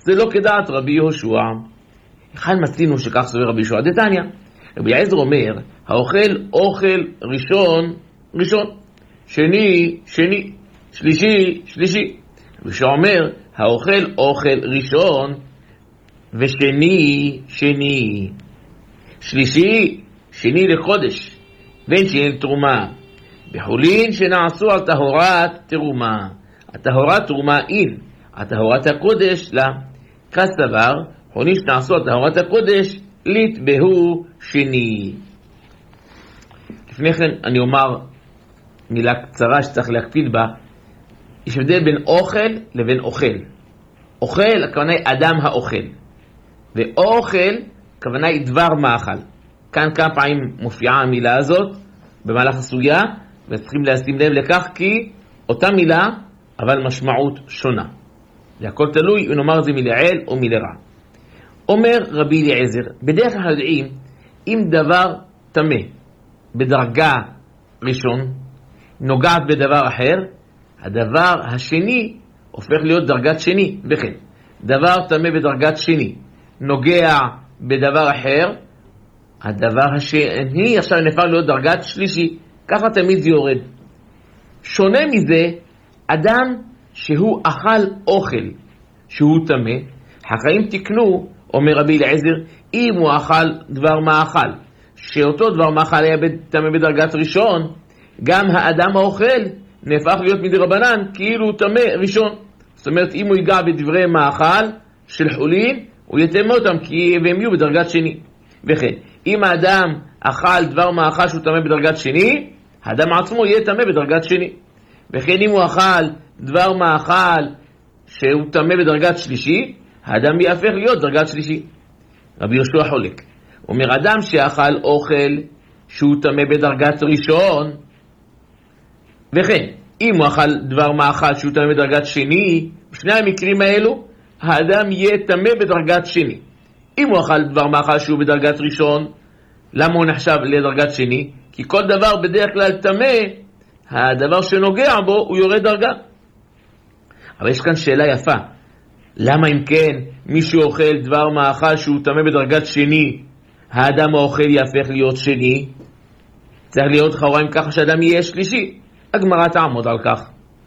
זה לא כדעת רבי יהושע. כאן מצינו שכך סובר רבי יהושע דתניא. רבי אליעזר אומר, האוכל אוכל ראשון, ראשון, שני, שני, שלישי, שלישי. רבי יהושע אומר, האוכל אוכל ראשון, ושני, שני, שלישי, שני לחודש, ואין שאין תרומה. בחולין שנעשו על טהרת תרומה. הטהרת תרומה אין, הטהרת הקודש לה. כסבר, חולין שנעשו על טהרת הקודש, ליטבהו שני. לפני כן אני אומר מילה קצרה שצריך להקפיד בה. יש הבדל בין אוכל לבין אוכל. אוכל, הכוונה היא אדם האוכל. ואוכל, הכוונה היא דבר מאכל. כאן כמה פעמים מופיעה המילה הזאת במהלך הסוגיה, וצריכים לשים לב לכך כי אותה מילה, אבל משמעות שונה. זה הכל תלוי אם נאמר זה מלעיל או מלרע. אומר רבי אליעזר, בדרך כלל יודעים, אם דבר תמה בדרגה ראשון, נוגעת בדבר אחר, הדבר השני הופך להיות דרגת שני, וכן. דבר תמה בדרגת שני, נוגע בדבר אחר, הדבר השני עכשיו נפל להיות דרגת שלישי, ככה תמיד זה יורד. שונה מזה, אדם שהוא אכל אוכל, שהוא תמה, החיים תקנו, אומר רבי אליעזר, אם הוא אכל דבר מאכל, שאותו דבר מאכל היה תמה בדרגת ראשון, גם האדם האוכל נהפך להיות מדרבנן, כאילו הוא תמה ראשון. זאת אומרת, אם הוא ייגע בדברי מאכל של חולין, הוא יתמה אותם, כי הם יהיו בדרגת שני. וכן, אם האדם אכל דבר מאכל שהוא תמה בדרגת שני, האדם עצמו יהיה תמה בדרגת שני. וכן, אם הוא אכל דבר מאכל שהוא תמה בדרגת שלישי, האדם יהפך להיות דרגת שלישי. רבי יהושע חולק. הוא אומר, אדם שאכל אוכל שהוא תמה בדרגת ראשון, וכן, אם הוא אכל דבר מאכל שהוא תמה בדרגת שני, בשני המקרים האלו, האדם יהיה תמה בדרגת שני. אם הוא אכל דבר מאכל שהוא בדרגת ראשון, למה הוא נחשב לדרגת שני? כי כל דבר בדרך כלל תמה, הדבר שנוגע בו הוא יורד דרגה. אבל יש כאן שאלה יפה. למה אם כן מי שאוכל דבר מאכל שהוא תמה בדרגת שני, האדם האוכל יהפך להיות שני? צריך להיות חוריים ככה שאדם יהיה שלישי. הגמרא תעמוד על כך.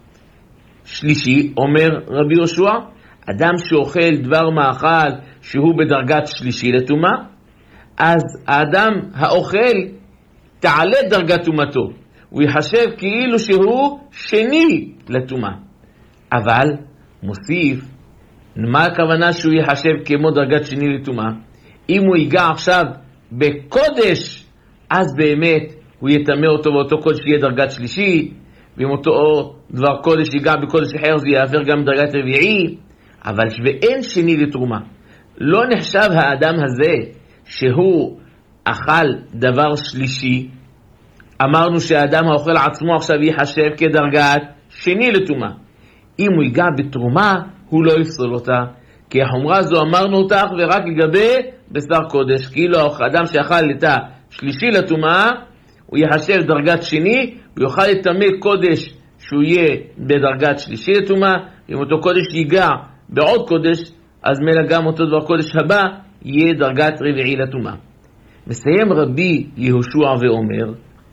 שלישי, אומר רבי יהושע, אדם שאוכל דבר מאכל שהוא בדרגת שלישי לטומאה, אז האדם האוכל תעלה דרגת טומאתו, הוא יחשב כאילו שהוא שני לטומאה. אבל מוסיף, מה הכוונה שהוא יחשב כמו דרגת שני לטומאה? אם הוא ייגע עכשיו בקודש, אז באמת הוא יטמא אותו ואותו קודש יהיה דרגת שלישי, ואם אותו דבר קודש ייגע בקודש אחר זה יעבר גם דרגת רביעי. אבל ואין שני לתרומה. לא נחשב האדם הזה שהוא אכל דבר שלישי. אמרנו שהאדם האוכל עצמו עכשיו יחשב כדרגת שני לתרומה. אם הוא ייגע בתרומה, הוא לא יפסול אותה. כי החומרה זו אמרנו אותה ורק לגבי בשר קודש. כאילו האדם שאכל את השלישי לתרומה, הוא יחשב דרגת שני, הוא יוכל לטמא קודש שהוא יהיה בדרגת שלישי לתרומה. אם אותו קודש ייגע בעוד קודש, אז מלא גם אותו דבר קודש הבא יהיה דרגת רביעי לתרומה. מסיים רבי יהושע ואומר,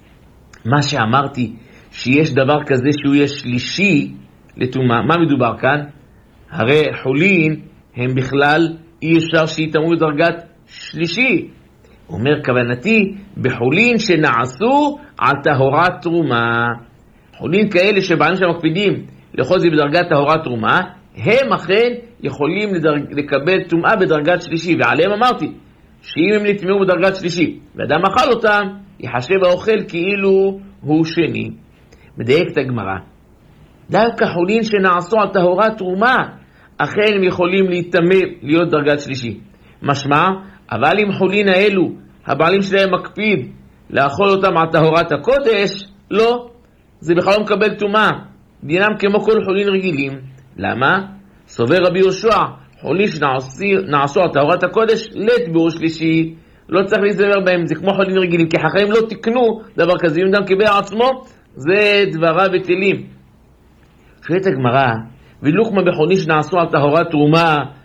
מה שאמרתי שיש דבר כזה שהוא יהיה שלישי לתרומה, מה מדובר כאן? הרי חולין הם בכלל אי אפשר שיתאמו בדרגת שלישי. אומר כוונתי בחולין שנעשו על טהרת תרומה. חולין כאלה שבעלים שמקפידים לאכול זה בדרגת טהרת תרומה, הם אכן יכולים לקבל טומאה בדרגת שלישי, ועליהם אמרתי שאם הם נטמאו בדרגת שלישי ואדם אכל אותם, יחשב האוכל כאילו הוא שני. מדייקת הגמרא, דווקא חולין שנעשו על טהרת תרומה, אכן הם יכולים להיטמא להיות דרגת שלישי. משמע, אבל אם חולין האלו הבעלים שלהם מקפיד לאכול אותם על טהרת הקודש, לא, זה בכלל לא מקבל טומאה, דינם כמו כל חולין רגילים. למה? סובר רבי יהושע, חולין שנעשו על טהרת הקודש לטבעו שלישי, לא צריך להסתבר בהם, זה כמו חולין רגילים, כי החיים לא תקנו דבר כזה, אם אדם קיבל עצמו, זה דברה בטלים. שואלת הגמרא, ולו כמו בחולין שנעשו על טהרת תרומה,